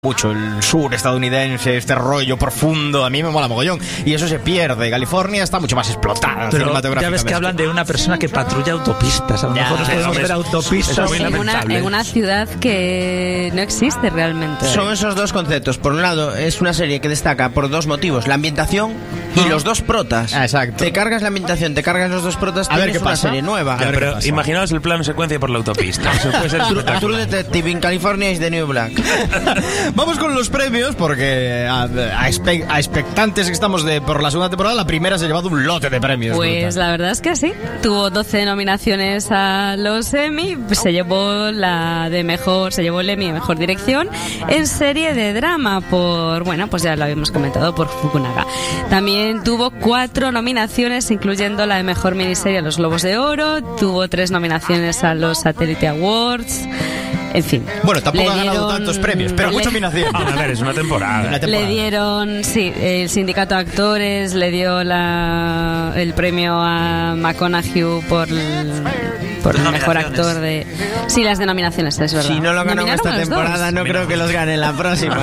mucho el sur estadounidense, este rollo profundo, a mí me mola mogollón, y eso se pierde. California está mucho más explotada cinematográficamente. Ya ves que hablan de una persona que patrulla autopistas. A lo mejor nos podemos ver autopistas en una ciudad que no existe realmente. Son esos dos conceptos. Por un lado, es una serie que destaca por dos motivos: la ambientación y los dos protas. Exacto. Te cargas la ambientación, te cargas los dos protas, a ver tienes qué una pasa. serie nueva. Ya, pero imaginaos el plano secuencia por la autopista. Eso puede ser True Detective in California is the New Black. Vamos con los premios, porque a expectantes que estamos por la segunda temporada, la primera se ha llevado un lote de premios. Pues la verdad es que sí. Tuvo 12 nominaciones a los Emmy. Se llevó el Emmy de Mejor Dirección en serie de drama por, bueno, pues ya lo habíamos comentado, por Fukunaga. También tuvo 4 nominaciones, incluyendo la de Mejor Miniserie a los Globos de Oro. Tuvo 3 nominaciones a los Satellite Awards. En fin. Bueno, tampoco ha ganado tantos premios, pero mucha nominación. A ver, es una temporada. Le dieron, sí, el sindicato de actores le dio el premio a McConaughey por el mejor actor de... Sí, las denominaciones, es verdad. Si no lo ganamos esta temporada, no creo que los gane la próxima.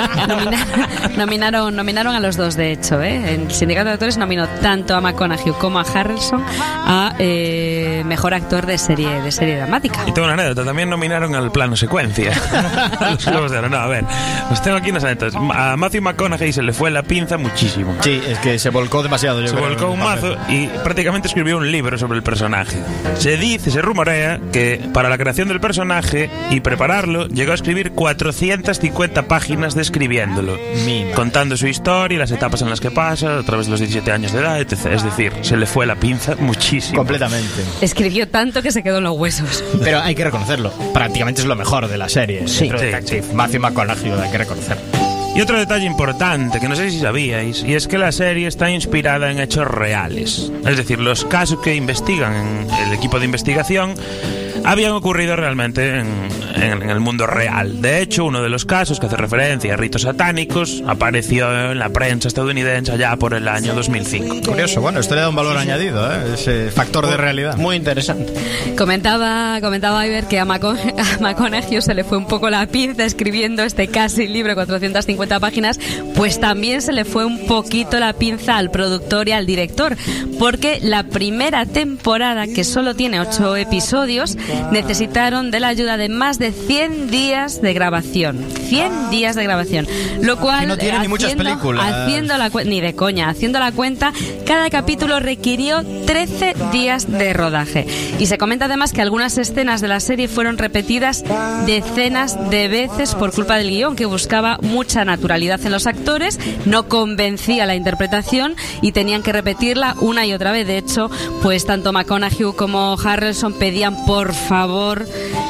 Nominaron a los dos, de hecho. El sindicato de actores nominó tanto a McConaughey como a Harrelson a mejor actor de serie dramática. Y tengo una anécdota, también nominaron al plano secuencia. Los Globos de Oro. No, a ver, pues tengo aquí unas anécdotas. A Matthew McConaughey se le fue la pinza muchísimo. Sí, es que se volcó demasiado. Se volcó un mazo y prácticamente escribió un libro sobre el personaje. Se rumorea que para la creación del personaje y prepararlo llegó a escribir 450 páginas describiéndolo, contando su historia y las etapas en las que pasa a través de los 17 años de edad, etc. Es decir, se le fue la pinza muchísimo. Completamente. Escribió tanto que se quedó en los huesos. Pero hay que reconocerlo, prácticamente es lo mejor de la serie. Sí. Matthew McConaughey, hay que reconocerlo. Y otro detalle importante, que no sé si sabíais, y es que la serie está inspirada en hechos reales. Es decir, los casos que investigan en el equipo de investigación habían ocurrido realmente en el mundo real. De hecho, uno de los casos que hace referencia a ritos satánicos apareció en la prensa estadounidense allá por el año 2005. Curioso, bueno, esto le da un valor añadido, ese factor de realidad. Muy interesante. Comentaba Iber que a McConaughey se le fue un poco la pinza escribiendo este casi libro, 450 páginas, pues también se le fue un poquito la pinza al productor y al director, porque la primera temporada, que solo tiene 8 episodios, necesitaron de la ayuda de más de 100 días de grabación. 100 días de grabación. Lo cual, no tiene ni muchas películas. Ni de coña, haciendo la cuenta, cada capítulo requirió 13 días de rodaje. Y se comenta además que algunas escenas de la serie fueron repetidas decenas de veces por culpa del guión, que buscaba mucha naturalidad en los actores, no convencía la interpretación y tenían que repetirla una y otra vez. De hecho, pues tanto McConaughey como Harrelson pedían por favor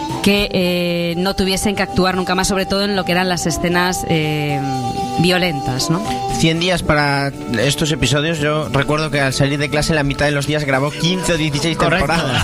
que no tuviesen que actuar nunca más, sobre todo en lo que eran las escenas violentas, ¿no? 100 días para estos episodios. Yo recuerdo que al salir de clase la mitad de los días grabó 15 o 16 temporadas.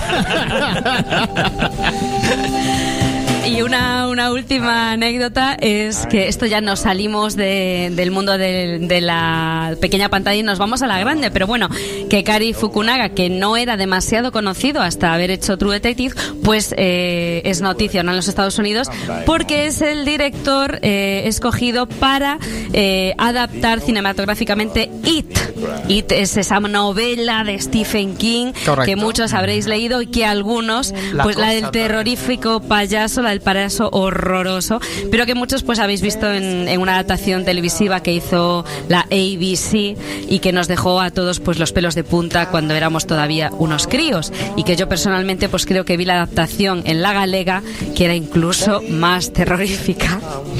Y una última anécdota es que esto ya nos salimos del mundo de la pequeña pantalla y nos vamos a la grande, pero bueno, que Cary Fukunaga, que no era demasiado conocido hasta haber hecho True Detective, pues es noticia en los Estados Unidos porque es el director escogido para adaptar cinematográficamente It. It es esa novela de Stephen King. Correcto. Que muchos habréis leído y que algunos, pues la del terrorífico payaso, la del payaso horroroso, pero que muchos pues habéis visto en una adaptación televisiva que hizo la ABC y que nos dejó a todos pues los pelos de punta cuando éramos todavía unos críos, y que yo personalmente pues creo que vi la adaptación en la galega, que era incluso más terrorífica.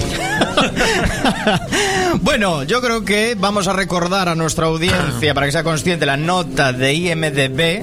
Bueno, yo creo que vamos a recordar a nuestra audiencia, para que sea consciente, la nota de IMDb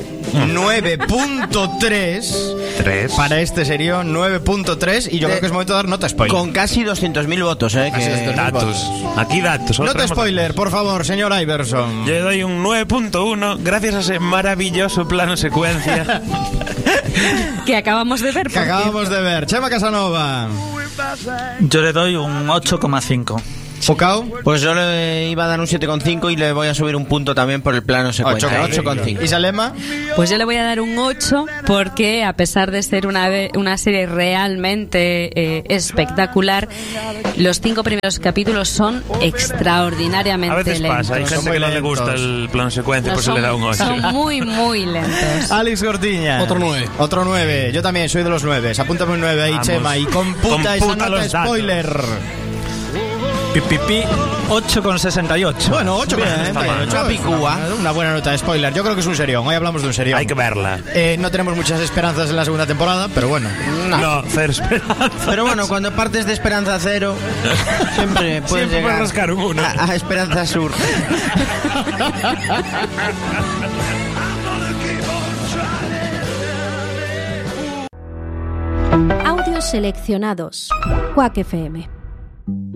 9.3 para este serión, 9.3, y yo creo que es momento de dar nota spoiler. Con casi 200.000 votos, datos. Aquí datos. Nota spoiler, por favor, señor Iverson. Yo le doy un 9.1 gracias a ese maravilloso plano secuencia que acabamos de ver. Chema Casanova. Yo le doy un 8,5. Focao. Pues yo le iba a dar un 7,5 y le voy a subir un punto también por el plano secuencia. 8,5. ¿Y Salema? Pues yo le voy a dar un 8 porque a pesar de ser una serie realmente espectacular, los 5 primeros capítulos son extraordinariamente A veces lentos. pasa, hay gente que no le gusta el plano secuencia, No, pues se le da un 8. son muy, muy lentos. Alex Gordiña. Otro 9. Otro 9. Yo también soy de los 9. Apúntame un 9 ahí, Vamos. Chema. Y computa esa Computa nota los datos. spoiler. 8,68. Bueno, 8 Bien, está mal. Una buena nota de spoiler. Yo creo que es un serión. Hoy hablamos de un serión. Hay que verla. No tenemos muchas esperanzas en la segunda temporada, pero bueno. No, cero esperanza. Pero bueno, cuando partes de esperanza cero, siempre puedes Siempre llegar puedes rascar un uno. a esperanza sur. Audios seleccionados. Quack FM.